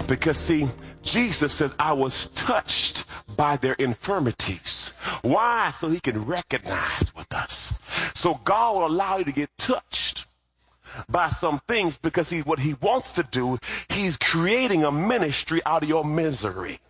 Because see, Jesus says, I was touched by their infirmities. Why? So he can recognize with us. So God will allow you to get touched by some things because what he wants to do, he's creating a ministry out of your misery.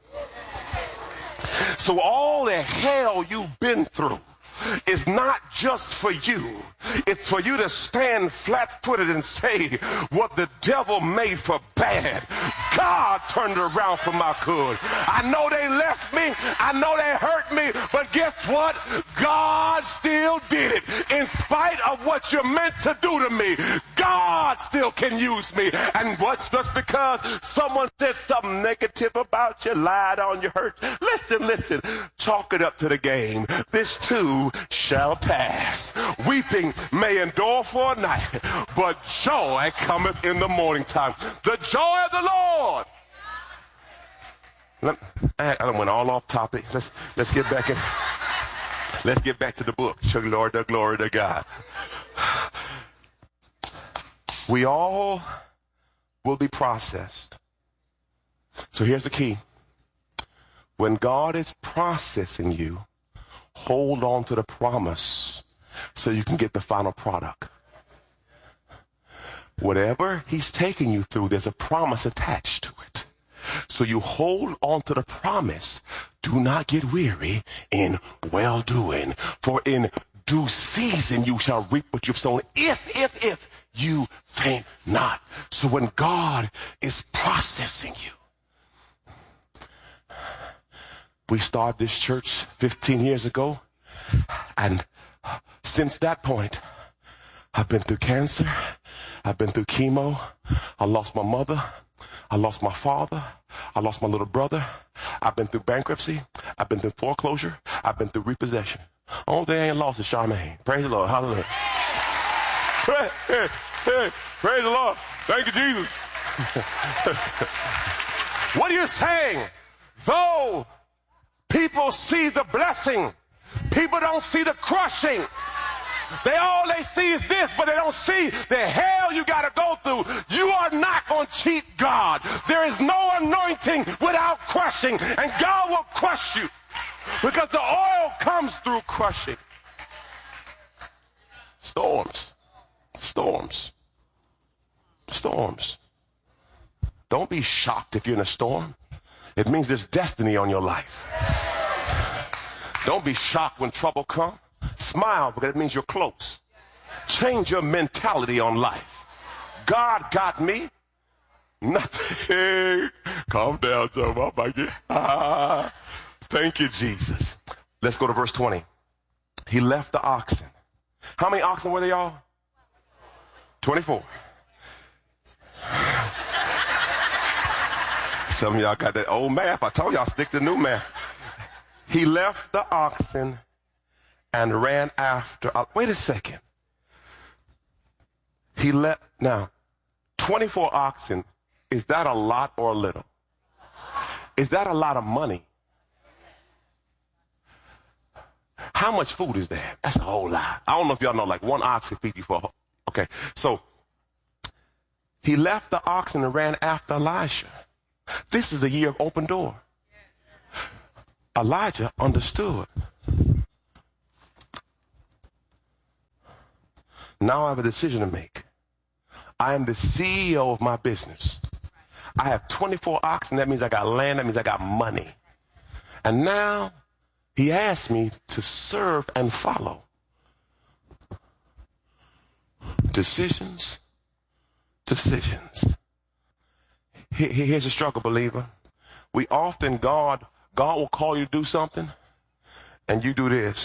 So all the hell you've been through is not just for you. It's for you to stand flat-footed and say, what the devil made for bad, God turned it around for my good. I know they left me. I know they hurt me. But guess what? God still did it. In spite of what you're meant to do to me, God still can use me. And what's just because someone said something negative about you, lied on you, hurt. Listen, chalk it up to the game. This too shall pass. Weeping may endure for a night, but joy cometh in the morning time. The joy of the Lord. I don't went all off topic. Let's get back in. Let's get back to the book. Lord, the glory to God. We all will be processed. So here's the key. When God is processing you, hold on to the promise so you can get the final product. Whatever he's taking you through, there's a promise attached to it. So you hold on to the promise. Do not get weary in well-doing, for in due season you shall reap what you've sown, if you faint not. So when God is processing you, we started this church 15 years ago, and since that point, I've been through cancer, I've been through chemo, I lost my mother, I lost my father, I lost my little brother, I've been through bankruptcy, I've been through foreclosure, I've been through repossession. Only thing I ain't lost is Charmaine. Praise the Lord, hallelujah. Praise the Lord, thank you, Jesus. What are you saying? Though people see the blessing, people don't see the crushing. All they see is this, but they don't see the hell you got to go through. You are not going to cheat God. There is no anointing without crushing, and God will crush you because the oil comes through crushing. Storms. Don't be shocked if you're in a storm. It means there's destiny on your life. Don't be shocked when trouble comes. Smile because it means you're close. Change your mentality on life. God got me. Nothing. Calm down, Joe. Thank you, Jesus. Let's go to verse 20. He left the oxen. How many oxen were they, y'all? 24. Some of y'all got that old math. I told y'all stick to new math. He left the oxen and ran after. Wait a second. Now, 24 oxen, is that a lot or a little? Is that a lot of money? How much food is that? That's a whole lot. I don't know if y'all know, like one ox can feed you for a whole. Okay, so he left the oxen and ran after Elijah. This is the year of open door. Elijah understood. Now I have a decision to make. I am the CEO of my business. I have 24 oxen. That means I got land. That means I got money. And now he asked me to serve and follow. Decisions. Here's a struggle, believer. We often, God will call you to do something, and you do this.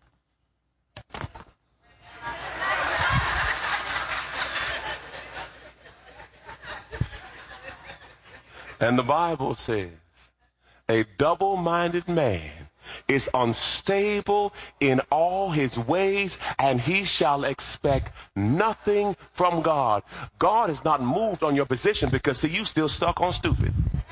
And the Bible says, a double-minded man is unstable in all his ways, and he shall expect nothing from God. God is not moved on your position because, see, you still stuck on stupid.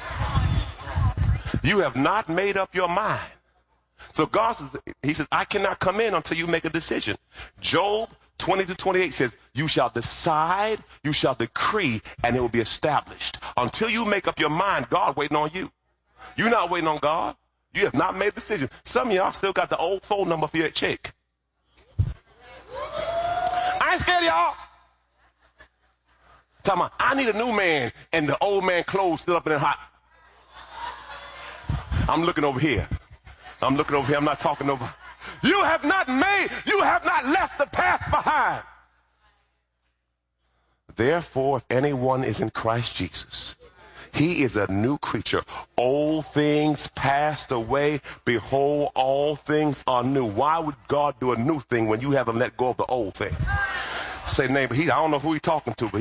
You have not made up your mind. So God says, he says, I cannot come in until you make a decision. Job 20-28 says, you shall decide, you shall decree, and it will be established. Until you make up your mind, God waiting on you. You're not waiting on God. You have not made a decision. Some of y'all still got the old phone number for your chick. I ain't scared of y'all. Talking about, I need a new man, and the old man clothes still up in the hot. I'm looking over here. I'm looking over here. I'm not talking over. You have not left the past behind. Therefore, if anyone is in Christ Jesus, he is a new creature. Old things passed away. Behold, all things are new. Why would God do a new thing when you haven't let go of the old thing? Say, neighbor, I don't know who he's talking to, but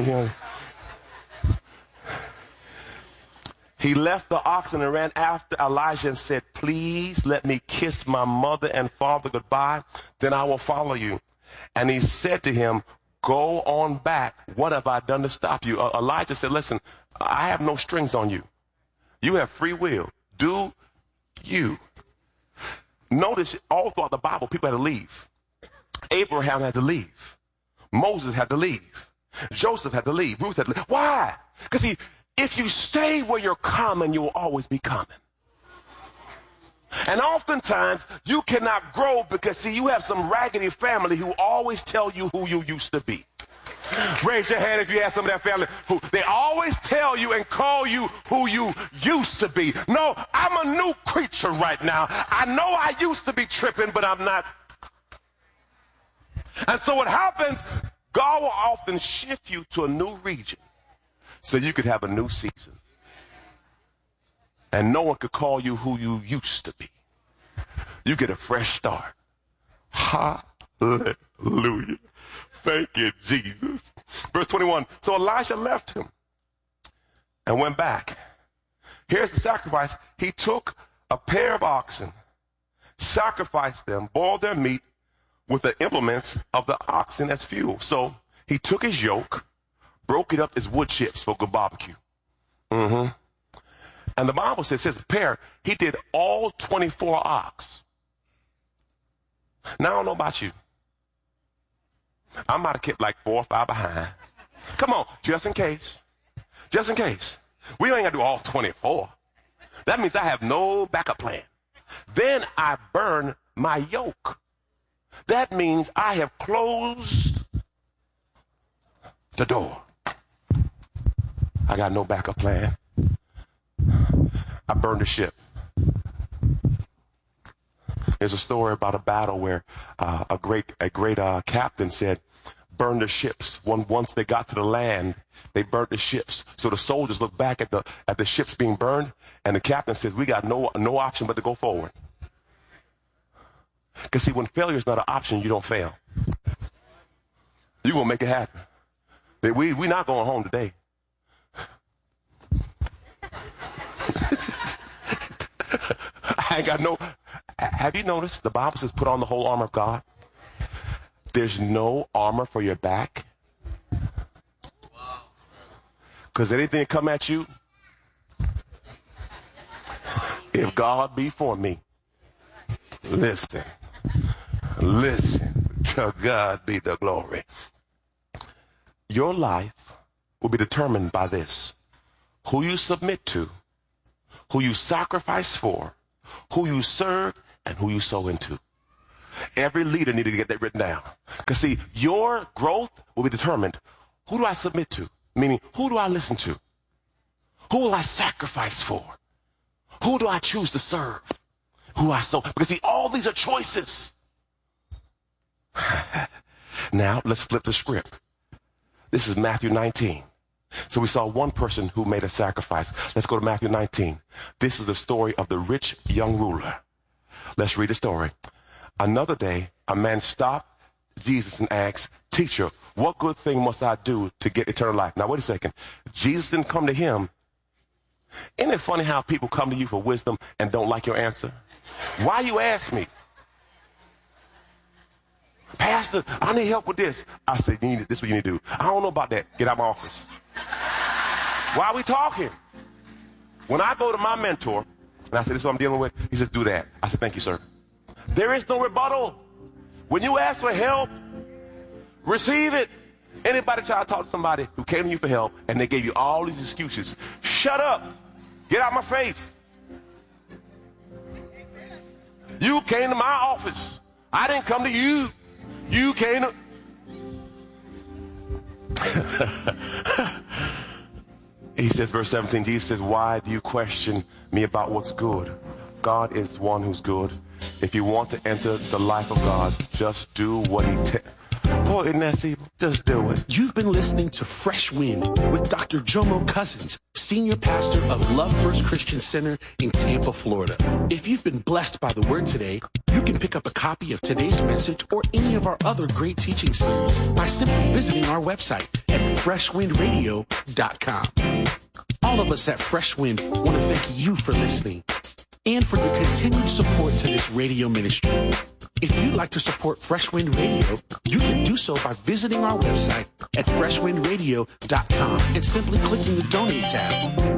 he left the oxen and ran after Elijah and said, please let me kiss my mother and father goodbye, then I will follow you. And he said to him, go on back. What have I done to stop you? Elijah said, listen, I have no strings on you. You have free will. Do you. Notice all throughout the Bible, people had to leave. Abraham had to leave. Moses had to leave. Joseph had to leave. Ruth had to leave. Why? Because if you stay where you're common, you will always be common. And oftentimes, you cannot grow because, you have some raggedy family who always tell you who you used to be. Raise your hand if you have some of that family who they always tell you and call you who you used to be. No, I'm a new creature right now. I know I used to be tripping, but I'm not. And so what happens, God will often shift you to a new region so you could have a new season. And no one could call you who you used to be. You get a fresh start. Hallelujah. Thank you, Jesus. Verse 21. So Elijah left him and went back. Here's the sacrifice. He took a pair of oxen, sacrificed them, boiled their meat with the implements of the oxen as fuel. So he took his yoke, broke it up as wood chips for good barbecue. And the Bible says pair, he did all 24 ox. Now, I don't know about you. I might have kept like 4 or 5 behind. Come on, just in case. Just in case. We ain't got to do all 24. That means I have no backup plan. Then I burn my yoke. That means I have closed the door. I got no backup plan. I burned the ship. There's a story about a battle where a great captain said, burn the ships. Once they got to the land, they burnt the ships. So the soldiers looked back at the ships being burned, and the captain says, we got no option but to go forward. Because see, when failure is not an option, you don't fail. You're going to make it happen. We're not going home today. I ain't got no. Have you noticed the Bible says put on the whole armor of God? There's no armor for your back. Because anything come at you, if God be for me, listen, to God be the glory. Your life will be determined by this: who you submit to, who you sacrifice for, who you serve, and who you sow into. Every leader needed to get that written down. Because see, your growth will be determined. Who do I submit to? Meaning, who do I listen to? Who will I sacrifice for? Who do I choose to serve? Who I sow? Because see, all these are choices. Now, let's flip the script. This is Matthew 19. So we saw one person who made a sacrifice. Let's go to Matthew 19. This is the story of the rich young ruler. Let's read the story. Another day, a man stopped Jesus and asked, "Teacher, what good thing must I do to get eternal life?" Now, wait a second. Jesus didn't come to him. Isn't it funny how people come to you for wisdom and don't like your answer? Why you ask me? Pastor, I need help with this. I said, this is what you need to do. I don't know about that. Get out of my office. Why are we talking? When I go to my mentor, and I said, this is what I'm dealing with, he says, do that. I said, thank you, sir. There is no rebuttal. When you ask for help, receive it. Anybody try to talk to somebody who came to you for help and they gave you all these excuses? Shut up. Get out my face. You came to my office. I didn't come to you. You came to... He says, verse 17, Jesus says, why do you question me about what's good? God is one who's good. If you want to enter the life of God, just do what he tells. Boy, isn't that simple? Just do it. You've been listening to Fresh Wind with Dr. Jomo Cousins, Senior Pastor of Love First Christian Center in Tampa, Florida. If you've been blessed by the word today, you can pick up a copy of today's message or any of our other great teaching series by simply visiting our website at freshwindradio.com. All of us at Fresh Wind want to thank you for listening and for your continued support to this radio ministry. If you'd like to support Fresh Wind Radio, you can do so by visiting our website at freshwindradio.com and simply clicking the Donate tab.